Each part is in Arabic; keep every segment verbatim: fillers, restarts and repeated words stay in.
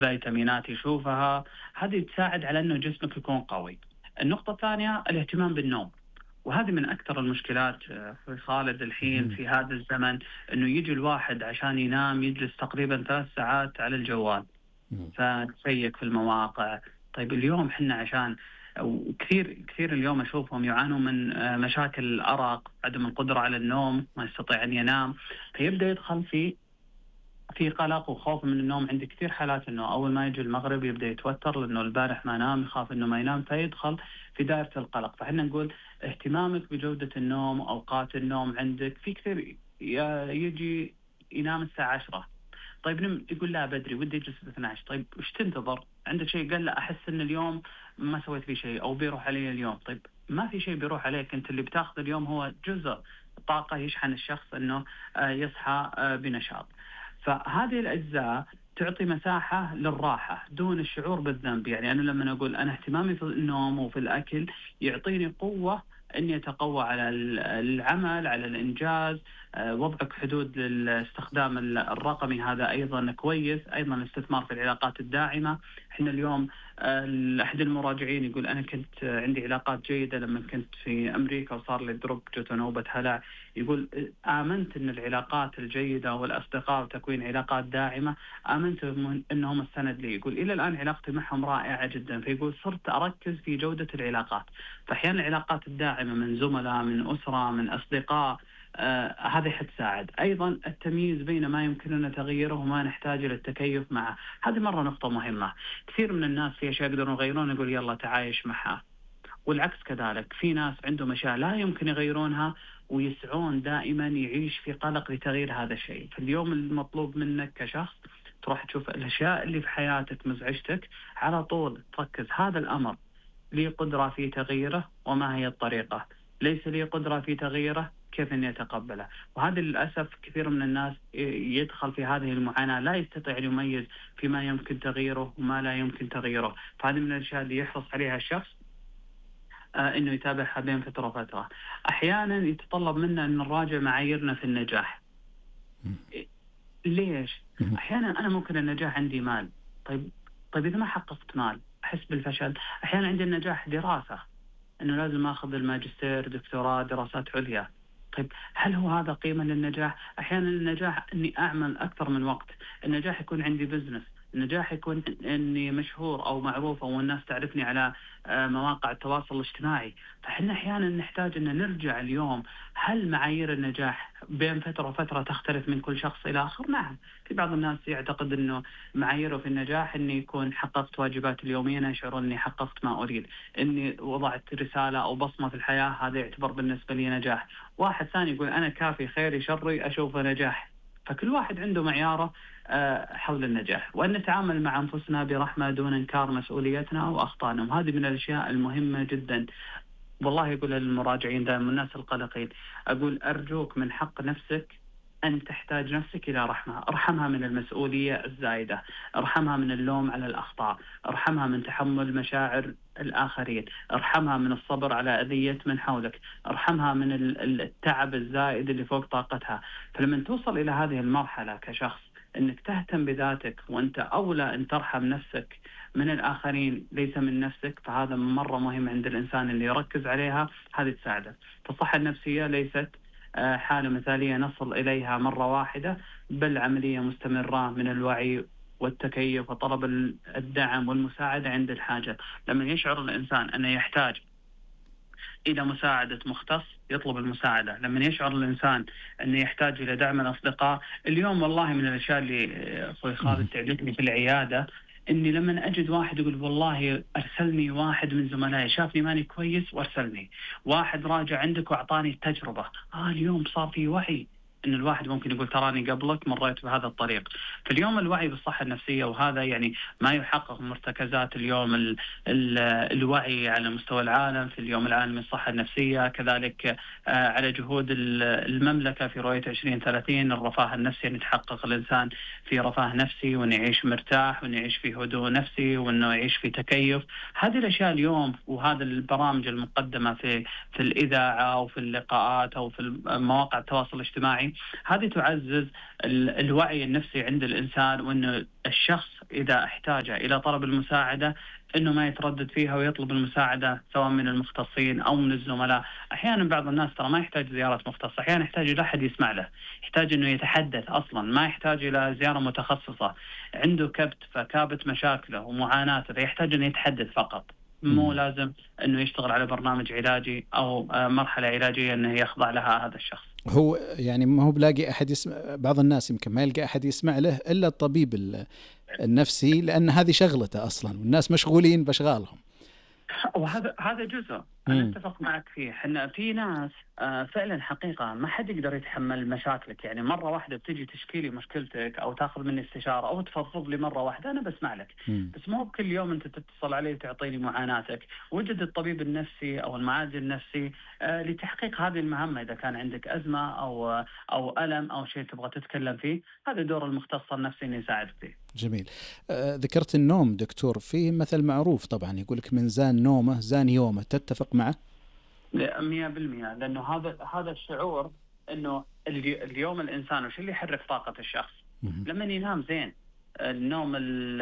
فيتامينات يشوفها، هذه تساعد على إنه جسمك يكون قوي. النقطة الثانية الاهتمام بالنوم، وهذه من أكثر المشكلات آه، في خالد الحين اهم. في هذا الزمن، إنه يجي الواحد عشان ينام يجلس تقريبا ثلاث ساعات على الجوال، إمم. فتشيك في المواقع. طيب اليوم حنا عشان وكثير كثير اليوم أشوفهم يعانون من آه، مشاكل الأرق، عدم القدرة على النوم، ما يستطيع أن ينام، فيبدأ يدخل في في قلق وخوف من النوم. عندي كثير حالات إنه أول ما يجي المغرب يبدأ يتوتر لأنه البارح ما نام، يخاف إنه ما ينام، فيدخل في دائرة القلق. فإحنا نقول اهتمامك بجودة النوم وأوقات النوم عندك. في كثير ي- يجي ينام الساعة عشرة، طيب نم يقول لا بدري ودي اجلس ب اثني عشر، طيب وش تنتظر؟ عندك شيء؟ قال لا احس ان اليوم ما سويت فيه شيء او بيروح علي اليوم. طيب ما في شيء بيروح عليك، انت اللي بتاخذ اليوم هو جزء طاقة يشحن الشخص انه آه، يصحى آه، بنشاط. فهذه الاجزاء تعطي مساحة للراحة دون الشعور بالذنب. يعني أنا لما أقول أنا اهتمامي في النوم وفي الأكل يعطيني قوة أني أتقوى على العمل، على الإنجاز. آه، وضعك حدود للاستخدام ال- الرقمي هذا أيضا كويس. أيضا الاستثمار في العلاقات الداعمة. إحنا اليوم آه، أحد المراجعين يقول أنا كنت آه، عندي علاقات جيدة لما كنت في أمريكا وصار لي دروب، جت نوبة هلع. يقول آه، آمنت أن العلاقات الجيدة والأصدقاء وتكوين علاقات داعمة آمنت من- أنهم السند لي. يقول إلى الآن علاقتي معهم رائعة جدا. فيقول صرت أركز في جودة العلاقات. فأحيانا العلاقات الداعمة من زملاء، من أسرة، من أصدقاء، آه هذه حتساعد. أيضا التمييز بين ما يمكننا تغييره وما نحتاج إلى التكيف معه، هذه مرة نقطة مهمة. كثير من الناس في أشياء يقدرون يغيرون يقول يلا تعايش معها، والعكس كذلك. في ناس عندهم أشياء لا يمكن يغيرونها ويسعون دائما يعيش في قلق لتغيير هذا الشيء. فاليوم المطلوب منك كشخص تروح تشوف الأشياء اللي في حياتك مزعجتك، على طول تركز هذا الأمر لي قدرة في تغييره وما هي الطريقة، ليس لي قدرة في تغييره كيف أني أتقبله. وهذا للأسف كثير من الناس يدخل في هذه المعاناة، لا يستطيع أن يميز فيما يمكن تغييره وما لا يمكن تغييره. فهذه من الأشياء اللي يحرص عليها الشخص آه انه يتابعها بين فتره وفتره. احيانا يتطلب منا ان نراجع معاييرنا في النجاح. إمم. إيه، ليش؟ اهم. احيانا انا ممكن النجاح عندي مال، طيب طيب اذا ما حققت مال احس بالفشل. احيانا عندي النجاح دراسه، انه لازم اخذ الماجستير، دكتوراه، دراسات عليا. طيب هل هو هذا قيمه للنجاح؟ احيانا النجاح اني اعمل اكثر من وقت، النجاح يكون عندي بزنس، النجاح يكون اني مشهور او معروف او الناس تعرفني على آه، مواقع التواصل الاجتماعي. فاحنا احيانا نحتاج ان نرجع اليوم، هل معايير النجاح بين فتره وفتره تختلف من كل شخص الى اخر؟ نعم. في بعض الناس يعتقد انه معاييره في النجاح اني يكون حققت واجباتي اليوميه، أنا اشعر اني حققت ما اريد، اني وضعت رساله او بصمه في الحياه، هذا يعتبر بالنسبه لي نجاح. واحد ثاني يقول انا كافي خيري شري اشوفه نجاح. فكل واحد عنده معياره آه، حول النجاح. وأن نتعامل مع أنفسنا برحمة دون إنكار مسؤوليتنا وأخطائنا، وهذه من الأشياء المهمة جدا. والله أقول للمراجعين دائما الناس القلقين، أقول أرجوك من حق نفسك أن تحتاج نفسك إلى رحمة. ارحمها من المسؤولية الزايدة، ارحمها من اللوم على الأخطاء، ارحمها من تحمل مشاعر الآخرين، ارحمها من الصبر على أذية من حولك، ارحمها من التعب الزائد اللي فوق طاقتها. فلما توصل إلى هذه المرحلة كشخص أنك تهتم بذاتك وأنت أولى أن ترحم نفسك من الآخرين ليس من نفسك، فهذا مرة مهم عند الإنسان اللي يركز عليها، هذه تساعده. فالصحة النفسية ليست آه، حالة مثالية نصل إليها مرة واحدة، بل عملية مستمرة من الوعي والتكيف وطلب الدعم والمساعدة عند الحاجة. لما يشعر الإنسان أنه يحتاج إلى مساعدة مختص يطلب المساعدة. لما يشعر الإنسان أنه يحتاج إلى دعم الأصدقاء. اليوم والله من الأشياء اللي أخوي خالد اهم. تعجبني في العيادة، إني لما أجد واحد يقول والله أرسلني واحد من زملائي شافني ماني كويس وأرسلني، واحد راجع عندك وأعطاني التجربة. آه اليوم صار في وعي إن الواحد ممكن يقول تراني قبلك مريت بهذا الطريق. في اليوم الوعي بالصحة النفسية، وهذا يعني ما يحقق مرتكزات اليوم ال ال الوعي على مستوى العالم في اليوم العالمي للصحة النفسية، كذلك آه على جهود المملكة في رؤية عشرين ثلاثين الرفاه النفسي، أن يتحقق الإنسان في رفاه نفسي وأن يعيش مرتاح وأن يعيش في هدوء نفسي وأنه يعيش في تكيف. هذه الأشياء اليوم وهذا البرامج المقدمة في في الإذاعة أو في اللقاءات أو في مواقع التواصل الاجتماعي، هذه تعزز الوعي النفسي عند الإنسان، وأن الشخص إذا احتاج إلى طلب المساعدة أنه ما يتردد فيها ويطلب المساعدة سواء من المختصين أو من الزملاء. أحيانا بعض الناس ترى ما يحتاج زيارة مختص، أحيانا يحتاج إلى أحد يسمع له، يحتاج أنه يتحدث أصلا، ما يحتاج إلى زيارة متخصصة. عنده كبت فكابت مشاكله ومعاناته فيحتاج أنه يتحدث فقط، مو لازم أنه يشتغل على برنامج علاجي أو مرحلة علاجية أنه يخضع لها هذا الشخص. هو يعني ما هو بلاقي أحد يسمع، بعض الناس يمكن ما يلقى أحد يسمع له إلا الطبيب النفسي، لأن هذه شغلته أصلا والناس مشغولين بأشغالهم. وهذا هذا جزء أنا أتفق معك فيه. حنا في ناس آه فعلا حقيقة ما حد يقدر يتحمل مشاكلك، يعني مرة واحدة بتجي تشكي لي مشكلتك أو تاخذ مني استشارة أو تفضفض لي مرة واحدة أنا بسمع لك، مم. بس مو بكل يوم أنت تتصل علي وتعطيني معاناتك. وجد الطبيب النفسي أو المعالج النفسي آه لتحقيق هذه المهمة. إذا كان عندك أزمة أو أو ألم أو شيء تبغى تتكلم فيه، هذا دور المختص النفسي إنه يساعدك فيه. جميل. آه ذكرت النوم دكتور، فيه مثل معروف طبعا يقولك من زان نومه زان يومه، تتفق معه؟ مية بالمية، لأنه هذا هذا الشعور إنه اليوم الإنسان وش اللي يحرك طاقة الشخص لما ينام زين. النوم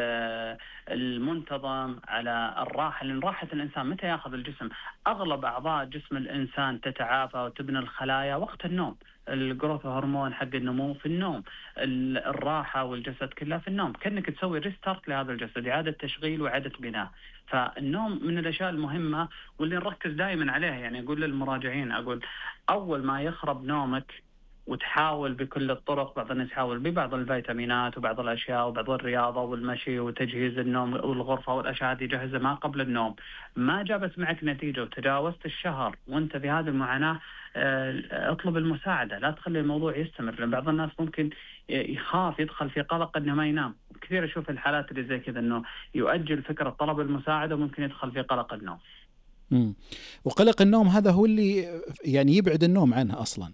المنتظم على الراحة، لأن راحة الإنسان متى يأخذ الجسم؟ أغلب أعضاء جسم الإنسان تتعافى وتبنى الخلايا وقت النوم. الجروث هرمون حق النمو في النوم، الراحة والجسد كلها في النوم، كأنك تسوي ريستارت لهذا الجسد، إعادة تشغيل وإعادة بناء. فالنوم من الأشياء المهمة واللي نركز دائما عليها. يعني أقول للمراجعين، أقول أول ما يخرب نومك وتحاول بكل الطرق، بعض الناس يحاول ببعض الفيتامينات وبعض الأشياء وبعض الرياضة والمشي وتجهيز النوم والغرفة والأشياء هذه جهزها ما قبل النوم، ما جابت معك نتيجة وتجاوزت الشهر وانت في هذه المعاناة، اطلب المساعدة، لا تخلي الموضوع يستمر. لأن بعض الناس ممكن يخاف يدخل في قلق انه ما ينام. كثير اشوف الحالات اللي زي كذا انه يؤجل فكرة طلب المساعدة وممكن يدخل في قلق النوم. امم وقلق النوم هذا هو اللي يعني يبعد النوم عنه اصلا.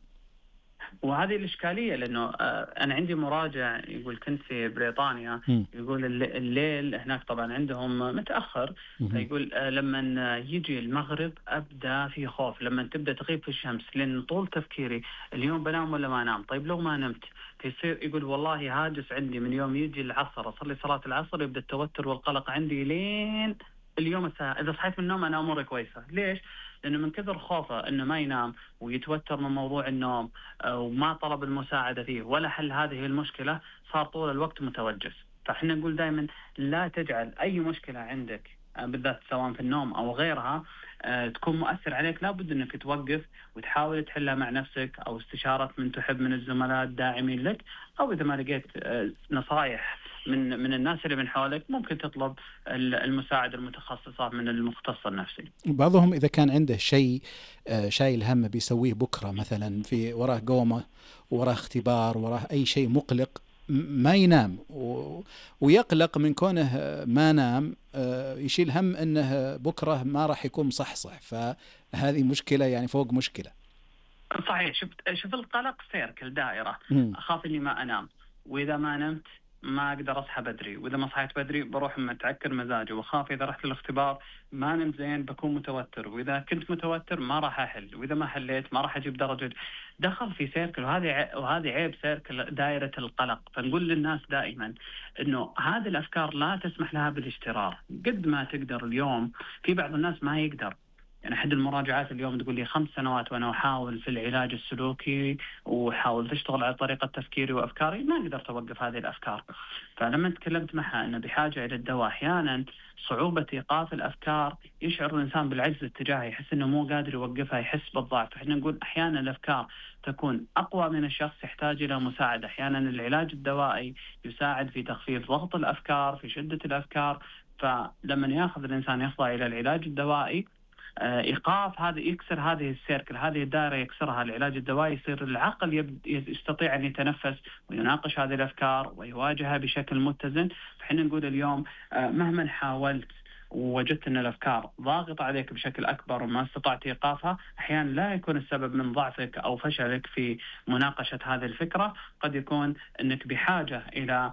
وهذه الإشكالية، لأنه أنا عندي مراجع يقول كنت في بريطانيا، يقول الليل هناك طبعا عندهم متأخر، فيقول لما يجي المغرب أبدأ في خوف، لما تبدأ تغيب في الشمس، لأن طول تفكيري اليوم بنام ولا ما أنام، طيب لو ما نمت فيصير، يقول والله هاجس عندي من يوم يجي العصر أصلي صلاة العصر يبدأ التوتر والقلق عندي لين اليوم الساعة، إذا صحيت من النوم أنا أموري كويسة. ليش؟ لأنه من كثر خوفه إنه ما ينام ويتوتر من موضوع النوم وما طلب المساعدة فيه ولا حل هذه المشكلة، صار طول الوقت متوجس. فإحنا نقول دائما لا تجعل أي مشكلة عندك بالذات سواء في النوم أو غيرها تكون مؤثر عليك، لابد أنك توقف وتحاول تحلها مع نفسك أو استشارة من تحب من الزملاء الداعمين لك، أو إذا ما لقيت نصائح من من الناس اللي من حولك ممكن تطلب المساعدة المتخصصة من المختص النفسي. بعضهم إذا كان عنده شيء شايل هم بيسويه بكرة، مثلا في وراه قومة وراه اختبار وراه أي شيء مقلق، ما ينام و... ويقلق من كونه ما نام، يشيل هم أنه بكرة ما راح يكون صحصح، فهذه مشكلة يعني فوق مشكلة. صحيح. شفت شوف القلق سيركل دائرة. أخاف إني ما أنام، وإذا ما نمت ما أقدر أصحى بدري، وإذا ما صحيت بدري بروح متعكر مزاجي، وخاف إذا رحت للاختبار ما نمت زين بكون متوتر، وإذا كنت متوتر ما راح أحل، وإذا ما حليت ما راح أجيب درجة. دخل في سيركل، وهذه وهذه عيب سيركل دائرة القلق. فنقول للناس دائما إنه هذه الأفكار لا تسمح لها بالاشترار قد ما تقدر. اليوم في بعض الناس ما يقدر، يعني أحد المراجعات اليوم تقول لي خمس سنوات وأنا أحاول في العلاج السلوكي وحاول تشتغل على طريقة تفكيري وأفكاري ما قدرت أوقف هذه الأفكار. فلما تكلمت معها أنه بحاجة إلى الدواء، أحيانا صعوبة إيقاف الأفكار يشعر الإنسان بالعجز اتجاهها، يحس أنه مو قادر يوقفها، يحس بالضعف. فإحنا نقول أحيانا الأفكار تكون أقوى من الشخص، يحتاج إلى مساعدة. أحيانا العلاج الدوائي يساعد في تخفيف ضغط الأفكار، في شدة الأفكار. فلما يأخذ الإنسان يخضع إلى العلاج الدوائي، إيقاف هذا يكسر هذه السيركل، هذه الدائرة يكسرها العلاج الدوائي، يصير العقل يستطيع أن يتنفس ويناقش هذه الأفكار ويواجهها بشكل متزن. فحنا نقول اليوم مهما حاولت ووجدت أن الأفكار ضاغطة عليك بشكل أكبر وما استطعت إيقافها، أحيانا لا يكون السبب من ضعفك أو فشلك في مناقشة هذه الفكرة، قد يكون أنك بحاجة إلى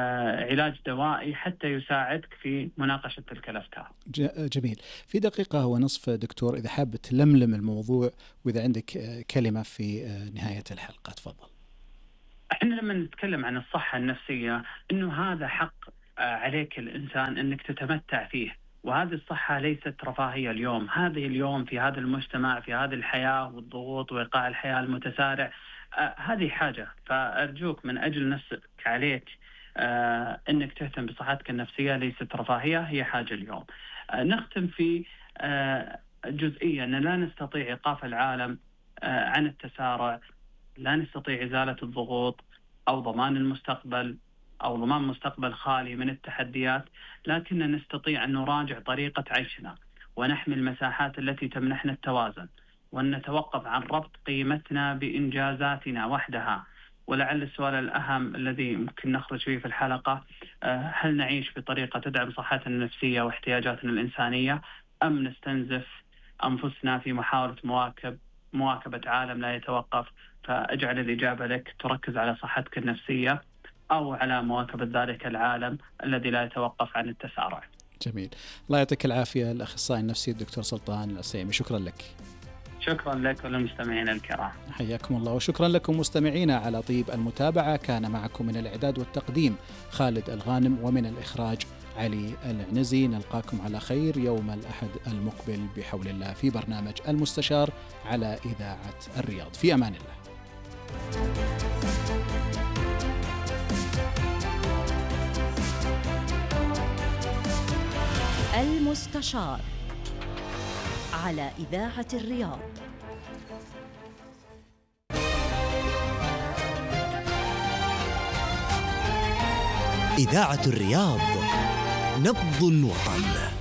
علاج دوائي حتى يساعدك في مناقشة تلك الأفكار. جميل. في دقيقة ونصف دكتور، إذا حاب تلملم الموضوع وإذا عندك كلمة في نهاية الحلقة تفضل. احنا لما نتكلم عن الصحة النفسية إنه هذا حق عليك الإنسان أنك تتمتع فيه. وهذه الصحة ليست رفاهية اليوم، هذه اليوم في هذا المجتمع، في هذه الحياة والضغوط وإيقاع الحياة المتسارع، آه هذه حاجة. فأرجوك من أجل نفسك عليك آه أنك تهتم بصحتك النفسية، ليست رفاهية، هي حاجة اليوم. آه نختم في آه جزئية أن لا نستطيع إيقاف العالم آه عن التسارع، لا نستطيع إزالة الضغوط أو ضمان المستقبل أو ضمان مستقبل خالي من التحديات، لكن نستطيع أن نراجع طريقة عيشنا ونحمي المساحات التي تمنحنا التوازن، وأن نتوقف عن ربط قيمتنا بإنجازاتنا وحدها. ولعل السؤال الأهم الذي ممكن نخرج فيه في الحلقة، هل نعيش بطريقة تدعم صحتنا النفسية واحتياجاتنا الإنسانية، أم نستنزف أنفسنا في محاولة مواكب مواكبة عالم لا يتوقف؟ فأجعل الإجابة لك تركز على صحتك النفسية أو على مواكبة ذلك العالم الذي لا يتوقف عن التسارع. جميل، الله يعطيك العافية الأخصائي النفسي الدكتور سلطان العسيمي، شكرا لك. شكرا لك وللمستمعين الكرام. حياكم الله، وشكرا لكم مستمعينا على طيب المتابعة. كان معكم من الإعداد والتقديم خالد الغانم، ومن الإخراج علي العنزي. نلقاكم على خير يوم الأحد المقبل بحول الله في برنامج المستشار على إذاعة الرياض. في أمان الله. المستشار على إذاعة الرياض. إذاعة الرياض، نبض الوطن.